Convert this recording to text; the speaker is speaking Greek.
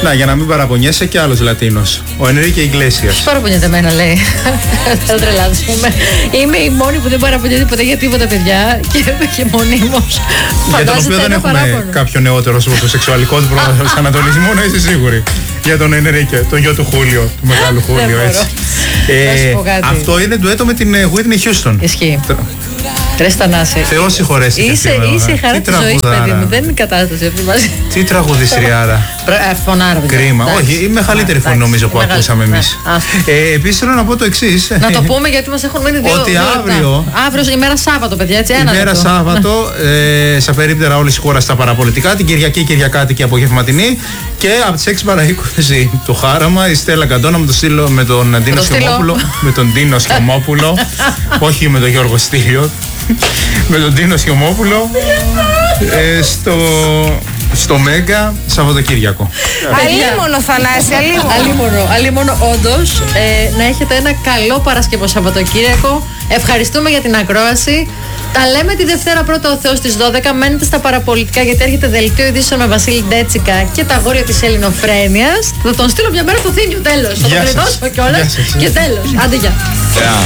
Να, για να μην παραπονιέσαι κι άλλος Λατίνος. Ο Ενρίκε Ιγκλέσιας. Ποιος παραπονιέται εμένα, λέει. Θα τρελάθουμε. Είμαι η μόνη που δεν παραπονιέται ποτέ για τίποτα, παιδιά. Και μονίμως. Για τον οποίο δεν έχουμε κάποιο νεότερο στο σεξουαλικό του προσανατολισμό, να είσαι σίγουρη. Για τον Ενρίκε, τον γιο του Χούλιο, του μεγάλου Χούλιο, έτσι. Αυτό είναι ντουέτο με την Whitney Houston. Ισχύει. Τρες Θανάση. Θεός συγχωρέσει. Είσαι η χαρά της ζωής, παιδί μου. Δεν είναι κατάσταση αυτή μαζί. Τι τραγουδιστριάρα. Φωνάρα, παιδιά. Κρίμα. Όχι, η μεγαλύτερη φωνή νομίζω που ακούσαμε εμείς. Επίσης θέλω να πω το εξής. Να το πούμε γιατί μας έχουν μείνει δύο. Ότι αύριο, ημέρα Σάββατο, παιδιά, έτσι. Ημέρα Σάββατο, σε περίπτερα όλη η χώρα στα παραπολιτικά, την Κυριακή, Κυριακάτικη απογευματινή. Και από τις 6 παρά 20 το χάραμα, η Στέλλα Καντώνα με τον Ντίνο Σιωμόπουλο. Με τον Ντίνο Σιωμόπουλο. Όχι με τον Γιώργο Στήλιο. Με τον Ντίνο Σιωμόπουλο. Στο Μέγκα Σαββατοκύριακο. Αλίμονο, Θανάση, αλίμονο όντως. Να έχετε ένα καλό Παρασκευό Σαββατοκύριακο. Ευχαριστούμε για την ακρόαση. Τα λέμε τη Δευτέρα πρώτα ο Θεός στις 12. Μένετε στα παραπολιτικά γιατί έρχεται δελτίο ειδήσεων με Βασίλη Ντέτσικα και τα αγόρια της Ελληνοφρένειας. Θα τον στείλω μια μέρα στο Θήνιο, τέλος. Θα τον κλειδώσω κιόλας και τέλος. Άντε, γεια.